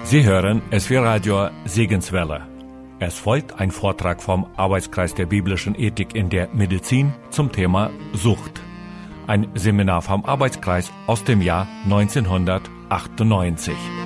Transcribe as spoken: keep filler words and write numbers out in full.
Sie hören S V Radio Segenswelle. Es folgt ein Vortrag vom Arbeitskreis der biblischen Ethik in der Medizin zum Thema Sucht. Ein Seminar vom Arbeitskreis aus dem Jahr neunzehnhundertachtundneunzig.